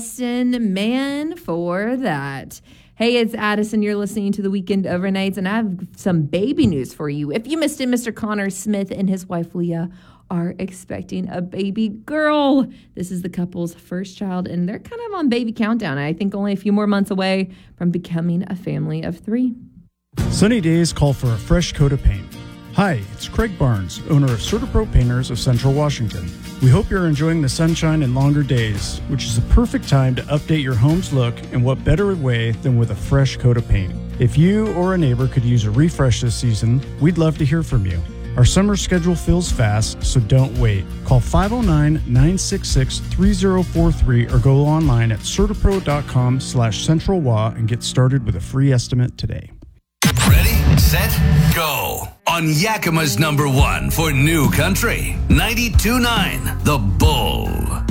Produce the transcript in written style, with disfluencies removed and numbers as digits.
Man for that. Hey, it's Addison. You're listening to the Weekend Overnights, and I have some baby news for you. If you missed it, Mr. Connor Smith and his wife Leah are expecting a baby girl. This is the couple's first child, and they're kind of on baby countdown. I think only a few more months away from becoming a family of 3. Sunny days call for a fresh coat of paint. Hi, it's Craig Barnes, owner of CertaPro Painters of Central Washington. We hope you're enjoying the sunshine and longer days, which is a perfect time to update your home's look, and what better way than with a fresh coat of paint. If you or a neighbor could use a refresh this season, we'd love to hear from you. Our summer schedule fills fast, so don't wait. Call 509-966-3043 or go online at CertaPro.com/CentralWA and get started with a free estimate today. Ready, set, go. On Yakima's number 1 for New Country, 92.9 The Bull.